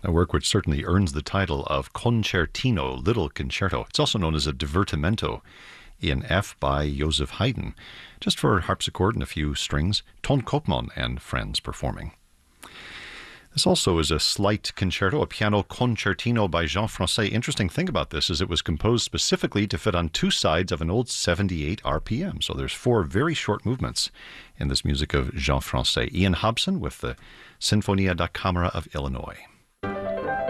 A work which certainly earns the title of Concertino, Little Concerto. It's also known as a Divertimento in F by Joseph Haydn, just for harpsichord and a few strings, Ton Koopman and friends performing. This also is a slight concerto, a piano concertino by Jean Francais. Interesting thing about this is it was composed specifically to fit on two sides of an old 78 RPM. So there's four very short movements in this music of Jean Francais. Ian Hobson with the Sinfonia da Camera of Illinois.